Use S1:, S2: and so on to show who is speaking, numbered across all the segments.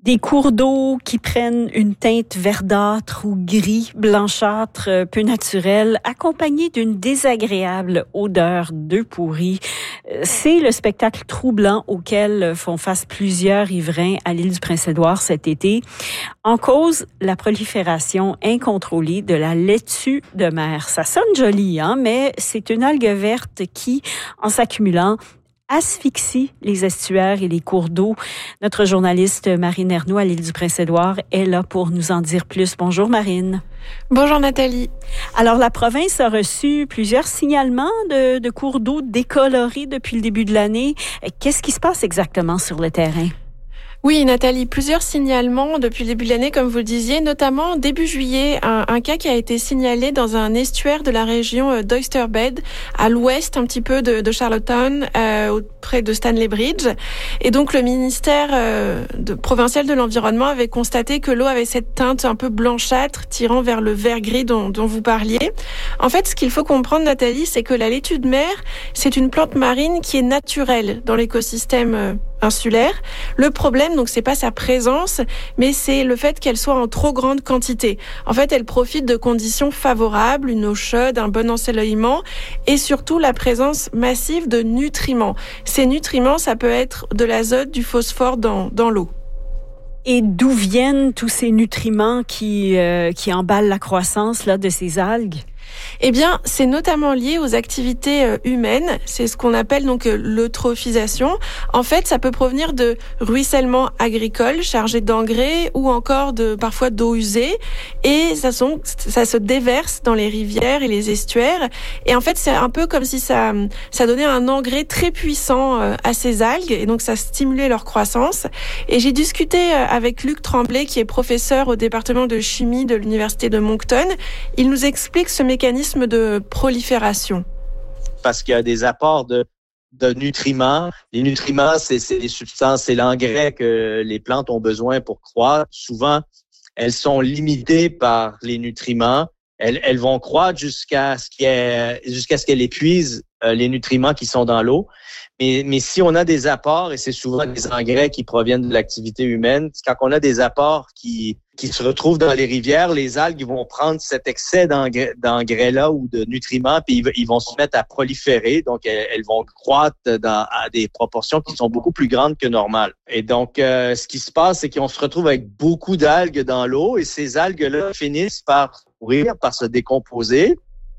S1: Des cours d'eau qui prennent une teinte verdâtre ou gris, blanchâtre, peu naturelle, accompagnée d'une désagréable odeur d'œufs pourris. C'est le spectacle troublant auquel font face plusieurs riverains à l'île du Prince-Édouard cet été. En cause, la prolifération incontrôlée de la laitue de mer. Ça sonne joli, hein, mais c'est une algue verte qui, en s'accumulant, asphyxie les estuaires et les cours d'eau. Notre journaliste Marine Ernoult à l'île du Prince-Édouard est là pour nous en dire plus. Bonjour Marine.
S2: Bonjour Nathalie.
S1: Alors la province a reçu plusieurs signalements de cours d'eau décolorés depuis le début de l'année. Qu'est-ce qui se passe exactement sur le terrain?
S2: Oui, Nathalie, plusieurs signalements depuis le début de l'année, comme vous le disiez, notamment début juillet, un cas qui a été signalé dans un estuaire de la région d'Oyster Bay, à l'ouest un petit peu de Charlottetown, près de Stanley Bridge. Et donc le ministère provincial de l'Environnement avait constaté que l'eau avait cette teinte un peu blanchâtre, tirant vers le vert-gris dont vous parliez. En fait, ce qu'il faut comprendre, Nathalie, c'est que la laitue de mer, c'est une plante marine qui est naturelle dans l'écosystème insulaire. Le problème, donc, c'est pas sa présence, mais c'est le fait qu'elle soit en trop grande quantité. En fait, elle profite de conditions favorables, une eau chaude, un bon ensoleillement et surtout la présence massive de nutriments. Ces nutriments, ça peut être de l'azote, du phosphore dans l'eau.
S1: Et d'où viennent tous ces nutriments qui emballent la croissance là de ces algues?
S2: Eh bien, c'est notamment lié aux activités humaines. C'est ce qu'on appelle donc l'eutrophisation. En fait, ça peut provenir de ruissellement agricole chargé d'engrais ou encore parfois d'eau usée. Et ça se déverse dans les rivières et les estuaires. Et en fait, c'est un peu comme si ça donnait un engrais très puissant à ces algues. Et donc, ça stimulait leur croissance. Et j'ai discuté avec Luc Tremblay, qui est professeur au département de chimie de l'Université de Moncton. Il nous explique ce mécanisme de prolifération.
S3: Parce qu'il y a des apports de nutriments. Les nutriments, c'est les substances, c'est l'engrais que les plantes ont besoin pour croître. Souvent, elles sont limitées par les nutriments. Elles vont croître jusqu'à ce qu'elles épuisent les nutriments qui sont dans l'eau. Mais si on a des apports, et c'est souvent des engrais qui proviennent de l'activité humaine, quand on a des apports qui se retrouvent dans les rivières, les algues vont prendre cet excès d'engrais-là ou de nutriments, puis ils vont se mettre à proliférer. Donc, elles vont croître à des proportions qui sont beaucoup plus grandes que normales. Et donc, ce qui se passe, c'est qu'on se retrouve avec beaucoup d'algues dans l'eau, et ces algues-là finissent par mourir, par se décomposer.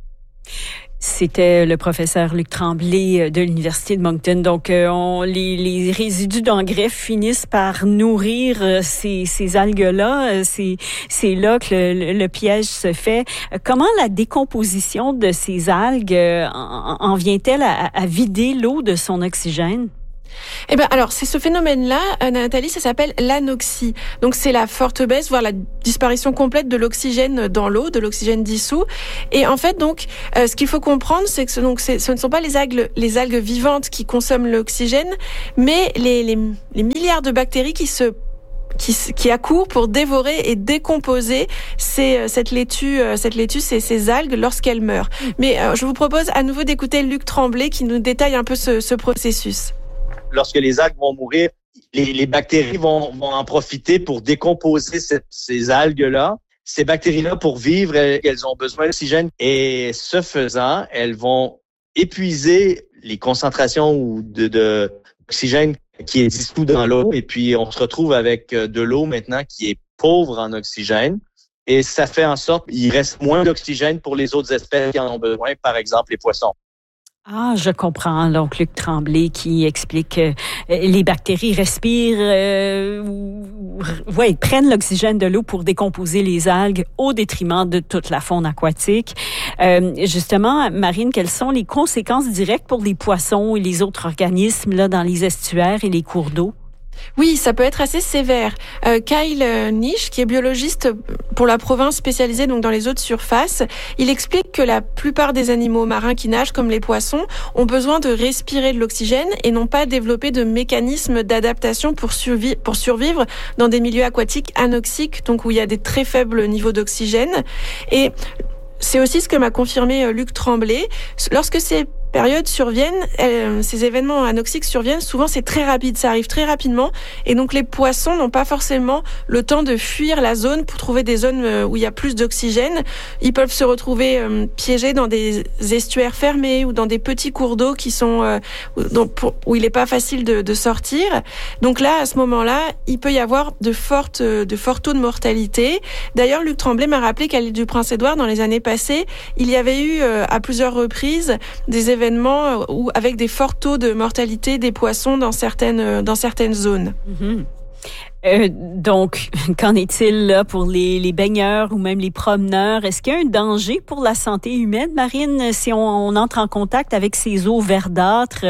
S1: C'était le professeur Luc Tremblay de l'Université de Moncton. Donc, les résidus d'engrais finissent par nourrir ces algues-là. C'est là que le piège se fait. Comment la décomposition de ces algues en vient-elle à vider l'eau de son oxygène?
S2: Eh ben, alors, c'est ce phénomène-là, Nathalie, ça s'appelle l'anoxie. Donc, c'est la forte baisse, voire la disparition complète de l'oxygène dans l'eau, de l'oxygène dissous. Et en fait, donc, ce qu'il faut comprendre, c'est que ce ne sont pas les algues vivantes qui consomment l'oxygène, mais les milliards de bactéries qui accourent pour dévorer et décomposer cette laitue, ces algues lorsqu'elles meurent. Mais je vous propose à nouveau d'écouter Luc Tremblay qui nous détaille un peu ce processus.
S3: Lorsque les algues vont mourir, les bactéries vont en profiter pour décomposer ces algues-là. Ces bactéries-là, pour vivre, elles ont besoin d'oxygène. Et ce faisant, elles vont épuiser les concentrations d'oxygène qui est dissous dans l'eau. Et puis, on se retrouve avec de l'eau maintenant qui est pauvre en oxygène. Et ça fait en sorte qu'il reste moins d'oxygène pour les autres espèces qui en ont besoin, par exemple les poissons.
S1: Ah, je comprends. Donc, Luc Tremblay qui explique que les bactéries respirent, prennent l'oxygène de l'eau pour décomposer les algues au détriment de toute la faune aquatique. Justement, Marine, quelles sont les conséquences directes pour les poissons et les autres organismes là dans les estuaires et les cours d'eau?
S2: Oui, ça peut être assez sévère. Kyle Nish, qui est biologiste pour la province spécialisée donc dans les eaux de surface, il explique que la plupart des animaux marins qui nagent, comme les poissons, ont besoin de respirer de l'oxygène et n'ont pas développé de mécanismes d'adaptation pour survivre dans des milieux aquatiques anoxiques, donc où il y a des très faibles niveaux d'oxygène. Et c'est aussi ce que m'a confirmé Luc Tremblay. Lorsque ces période ces événements anoxiques surviennent, souvent c'est très rapide, ça arrive très rapidement, et donc les poissons n'ont pas forcément le temps de fuir la zone pour trouver des zones où il y a plus d'oxygène. Ils peuvent se retrouver piégés dans des estuaires fermés ou dans des petits cours d'eau qui sont où il n'est pas facile de sortir. Donc là, à ce moment-là, il peut y avoir de forts taux de mortalité. D'ailleurs, Luc Tremblay m'a rappelé qu'à l'île du Prince-Édouard, dans les années passées, il y avait eu à plusieurs reprises des événements avec des forts taux de mortalité des poissons dans certaines zones.
S1: Mm-hmm. Donc, qu'en est-il là pour les baigneurs ou même les promeneurs? Est-ce qu'il y a un danger pour la santé humaine, Marine, si on entre en contact avec ces eaux verdâtres,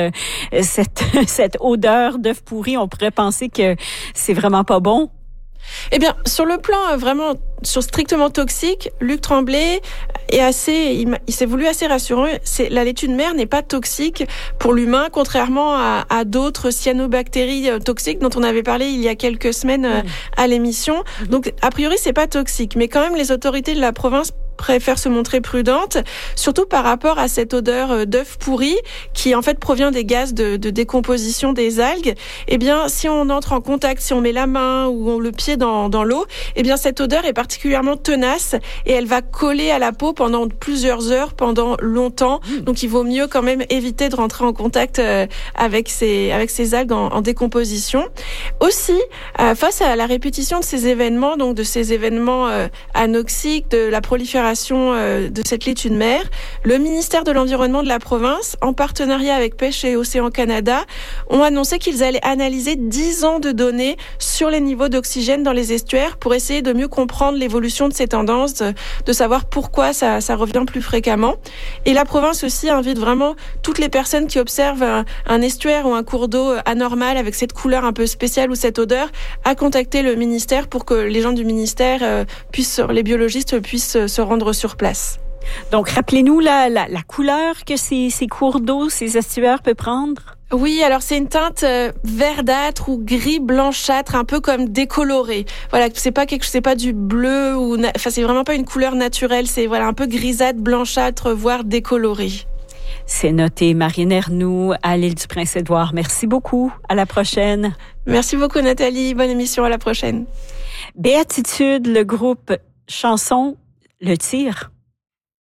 S1: cette odeur d'œuf pourri, on pourrait penser que c'est vraiment pas bon?
S2: Eh bien, sur le plan strictement toxique, Luc Tremblay il s'est voulu assez rassurant. La laitue de mer n'est pas toxique pour l'humain, contrairement à d'autres cyanobactéries toxiques dont on avait parlé il y a quelques semaines à l'émission. Donc, a priori, c'est pas toxique. Mais quand même, les autorités de la province préfère se montrer prudente, surtout par rapport à cette odeur d'œuf pourri qui en fait provient des gaz de décomposition des algues. Eh bien, si on entre en contact, si on met la main ou le pied dans l'eau, eh bien cette odeur est particulièrement tenace et elle va coller à la peau pendant plusieurs heures, pendant longtemps. Donc il vaut mieux quand même éviter de rentrer en contact avec ces algues en décomposition. Aussi, face à la répétition de ces événements, donc de ces événements anoxiques, de la prolifération de cette laitue de mer, le ministère de l'Environnement de la province, en partenariat avec Pêche et Océan Canada, ont annoncé qu'ils allaient analyser 10 ans de données sur les niveaux d'oxygène dans les estuaires pour essayer de mieux comprendre l'évolution de ces tendances, de savoir pourquoi ça revient plus fréquemment. Et la province aussi invite vraiment toutes les personnes qui observent un estuaire ou un cours d'eau anormal avec cette couleur un peu spéciale ou cette odeur à contacter le ministère pour que les gens du ministère les biologistes puissent se rendre sur place.
S1: Donc, rappelez-nous la couleur que ces cours d'eau, ces estuaires peuvent prendre.
S2: Oui, alors c'est une teinte verdâtre ou gris blanchâtre, un peu comme décolorée. Voilà, c'est pas du bleu c'est vraiment pas une couleur naturelle, c'est un peu grisâtre, blanchâtre, voire décolorée.
S1: C'est noté. Marine Ernoult à l'île du Prince-Édouard. Merci beaucoup. À la prochaine.
S2: Merci beaucoup, Nathalie. Bonne émission. À la prochaine.
S1: Béatitude, le groupe Chanson Le Tir.